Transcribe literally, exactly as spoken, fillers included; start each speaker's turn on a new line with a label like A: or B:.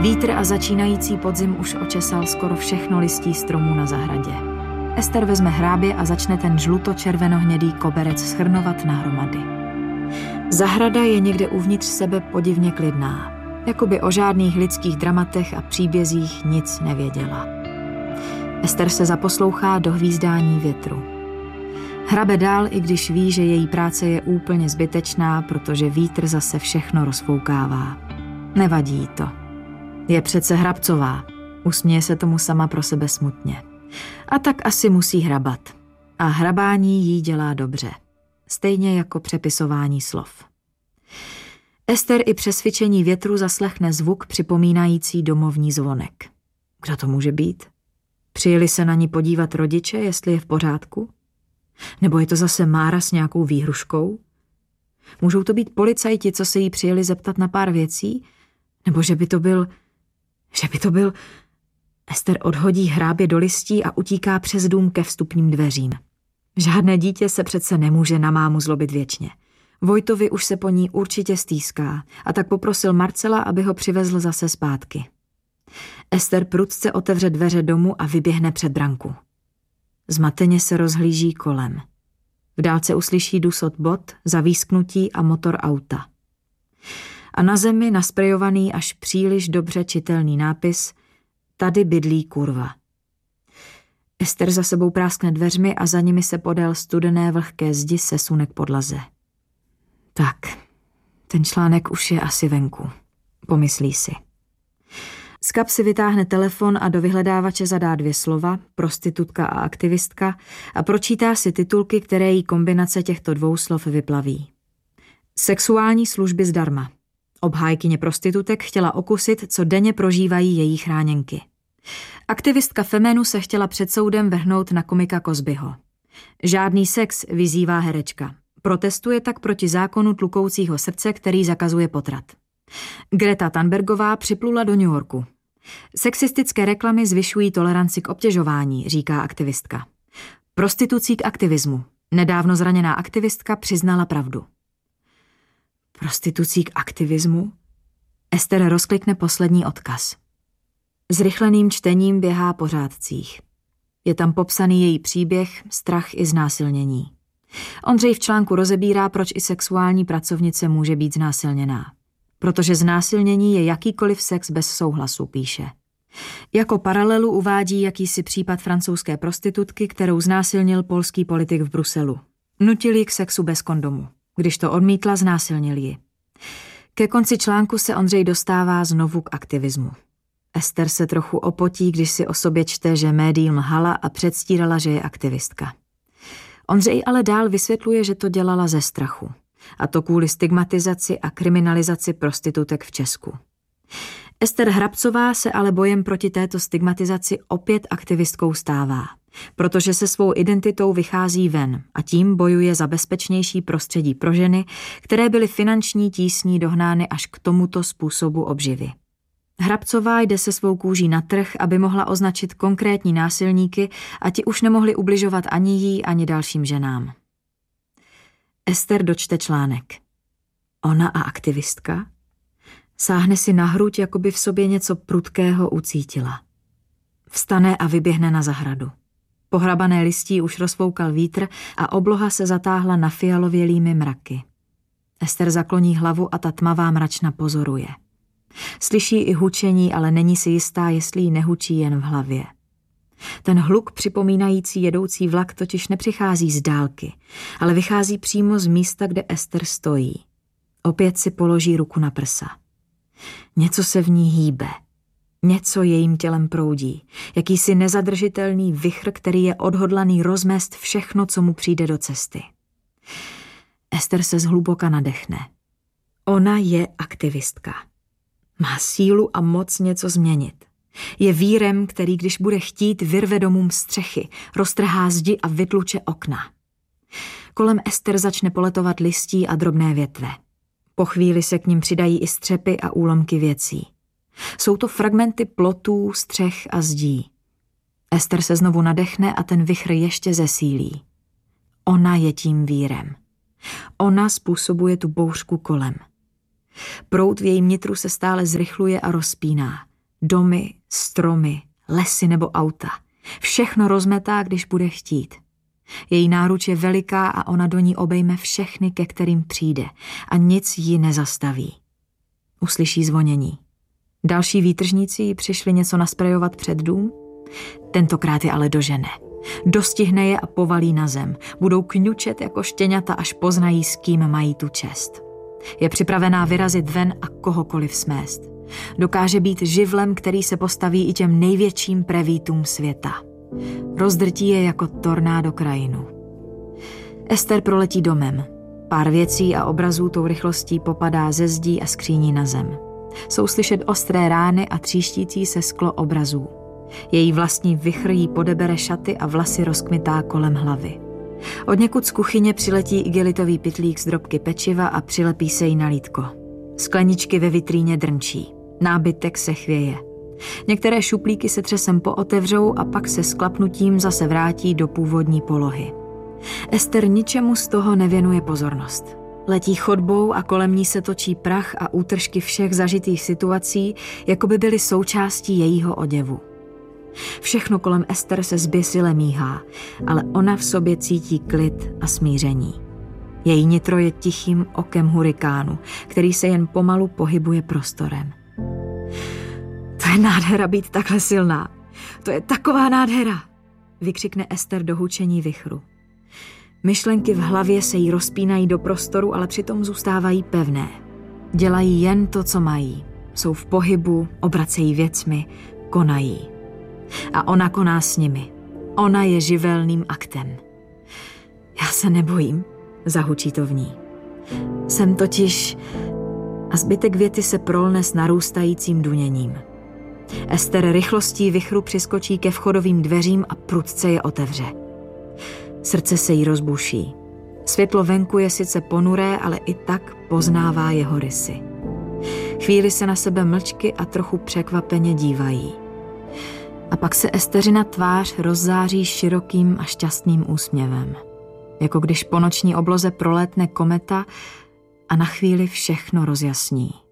A: Vítr a začínající podzim už očesal skoro všechno listí stromů na zahradě. Ester vezme hrábě a začne ten žluto-červenohnědý koberec shrnovat na hromady. Zahrada je někde uvnitř sebe podivně klidná, jako by o žádných lidských dramatech a příbězích nic nevěděla. Ester se zaposlouchá do hvízdání větru. Hrabe dál, i když ví, že její práce je úplně zbytečná, protože vítr zase všechno rozfoukává. Nevadí jí to. Je přece Hrabcová. Usměje se tomu sama pro sebe smutně. A tak asi musí hrabat. A hrabání jí dělá dobře. Stejně jako přepisování slov. Ester i přes cvičení větru zaslechne zvuk připomínající domovní zvonek. Kdo to může být? Přijeli se na ní podívat rodiče, jestli je v pořádku? Nebo je to zase Mára s nějakou výhruškou? Můžou to být policajti, co se jí přijeli zeptat na pár věcí? Nebo že by to byl... Že by to byl... Ester odhodí hrábě do listí a utíká přes dům ke vstupním dveřím. Žádné dítě se přece nemůže na mámu zlobit věčně. Vojtovi už se po ní určitě stýská a tak poprosil Marcela, aby ho přivezl zase zpátky. Ester prudce otevře dveře domu a vyběhne před branku. Zmateně se rozhlíží kolem. V dálce uslyší dusot bot, zavísknutí a motor auta. A na zemi nasprejovaný až příliš dobře čitelný nápis Tady bydlí kurva. Ester za sebou práskne dveřmi a za nimi se podél studené vlhké zdi sesune k podlaze. Tak, ten článek už je asi venku, pomyslí si. Z kapsy vytáhne telefon a do vyhledávače zadá dvě slova, prostitutka a aktivistka, a pročítá si titulky, které jí kombinace těchto dvou slov vyplaví. Sexuální služby zdarma. Obhájkyně prostitutek chtěla okusit, co denně prožívají její chráněnky. Aktivistka Femenu se chtěla před soudem vrhnout na komika Cosbyho. Žádný sex, vyzývá herečka. Protestuje tak proti zákonu tlukoucího srdce, který zakazuje potrat. Greta Thunbergová připlula do New Yorku. Sexistické reklamy zvyšují toleranci k obtěžování, říká aktivistka. Prostitucí k aktivismu. Nedávno zraněná aktivistka přiznala pravdu. Prostitucí k aktivismu? Ester rozklikne poslední odkaz. Zrychleným čtením běhá po řádcích. Je tam popsaný její příběh, strach i znásilnění. Ondřej v článku rozebírá, proč i sexuální pracovnice může být znásilněná. Protože znásilnění je jakýkoliv sex bez souhlasu, píše. Jako paralelu uvádí jakýsi případ francouzské prostitutky, kterou znásilnil polský politik v Bruselu. Nutil ji k sexu bez kondomu. Když to odmítla, znásilnil ji. Ke konci článku se Ondřej dostává znovu k aktivismu. Ester se trochu opotí, když si o sobě čte, že médiím lhala a předstírala, že je aktivistka. Ondřej ale dál vysvětluje, že to dělala ze strachu. A to kvůli stigmatizaci a kriminalizaci prostitutek v Česku. Ester Hrabcová se ale bojem proti této stigmatizaci opět aktivistkou stává, protože se svou identitou vychází ven a tím bojuje za bezpečnější prostředí pro ženy, které byly finanční tísní dohnány až k tomuto způsobu obživy. Hrabcová jde se svou kůží na trh, aby mohla označit konkrétní násilníky a ti už nemohli ubližovat ani jí, ani dalším ženám. Ester dočte článek. Ona a aktivistka? Sáhne si na hruď, jako by v sobě něco prudkého ucítila. Vstane a vyběhne na zahradu. Pohrabané listí už rozfoukal vítr a obloha se zatáhla na fialovělými mraky. Ester zakloní hlavu a ta tmavá mračna pozoruje. Slyší i hučení, ale není si jistá, jestli jí nehučí jen v hlavě. Ten hluk připomínající jedoucí vlak totiž nepřichází z dálky, ale vychází přímo z místa, kde Ester stojí. Opět si položí ruku na prsa. Něco se v ní hýbe. Něco jejím tělem proudí. Jakýsi nezadržitelný vichr, který je odhodlaný rozmést všechno, co mu přijde do cesty. Ester se zhluboka nadechne. Ona je aktivistka. Má sílu a moc něco změnit. Je vírem, který, když bude chtít, vyrve domům střechy, roztrhá zdi a vytluče okna. Kolem Ester začne poletovat listí a drobné větve. Po chvíli se k nim přidají i střepy a úlomky věcí. Jsou to fragmenty plotů, střech a zdí. Ester se znovu nadechne a ten vichr ještě zesílí. Ona je tím vírem. Ona způsobuje tu bouřku kolem. Proud v jejím nitru se stále zrychluje a rozpíná. Domy, stromy, lesy nebo auta. Všechno rozmetá, když bude chtít. Její náruč je veliká a ona do ní obejme všechny, ke kterým přijde, a nic ji nezastaví. Uslyší zvonění. Další výtržníci jí přišli něco nasprejovat před dům. Tentokrát je ale dožene. Dostihne je a povalí na zem. Budou kňučet jako štěňata, až poznají, s kým mají tu čest. Je připravená vyrazit ven a kohokoliv smést. Dokáže být živlem, který se postaví i těm největším prevítům světa. Rozdrtí je jako tornádo krajinu. Ester proletí domem. Pár věcí a obrazů tou rychlostí popadá ze zdí a skříní na zem. Jsou slyšet ostré rány a tříštící se sklo obrazů. Její vlastní vichr jí podebere šaty a vlasy rozkmitá kolem hlavy. Odněkud z kuchyně přiletí igelitový pytlík z drobky pečiva a přilepí se jí na lítko. Skleničky ve vitríně drnčí. Nábytek se chvěje. Některé šuplíky se třesem pootevřou a pak se sklapnutím zase vrátí do původní polohy. Ester ničemu z toho nevěnuje pozornost. Letí chodbou a kolem ní se točí prach a útržky všech zažitých situací, jako by byly součástí jejího oděvu. Všechno kolem Ester se zběsile míhá, ale ona v sobě cítí klid a smíření. Její nitro je tichým okem hurikánu, který se jen pomalu pohybuje prostorem. To je nádhera být takhle silná. To je taková nádhera, vykřikne Ester do hučení vichru. Myšlenky v hlavě se jí rozpínají do prostoru, ale přitom zůstávají pevné. Dělají jen to, co mají. Jsou v pohybu, obracejí věcmi, konají. A ona koná s nimi. Ona je živelným aktem. Já se nebojím, zahučí to v ní. Jsem totiž... A zbytek věty se prolne s narůstajícím duněním. Ester rychlostí vichru přiskočí ke vchodovým dveřím a prudce je otevře. Srdce se jí rozbuší. Světlo venku je sice ponuré, ale i tak poznává jeho rysy. Chvíli se na sebe mlčky a trochu překvapeně dívají. A pak se Esteřina tvář rozzáří širokým a šťastným úsměvem. Jako když po noční obloze prolétne kometa a na chvíli všechno rozjasní.